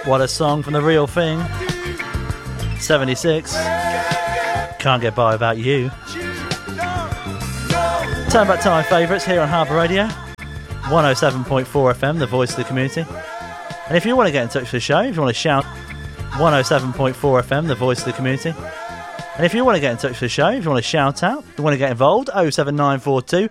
What a song from The Real Thing. 76. Can't get by without you. Turn back to my favourites here on Harbour Radio. 107.4 FM, the voice of the community. And if you want to get in touch with the show, if you want to shout, 107.4 FM, the voice of the community. And if you want to get in touch with the show, if you want to shout out, if you want to get involved, 07942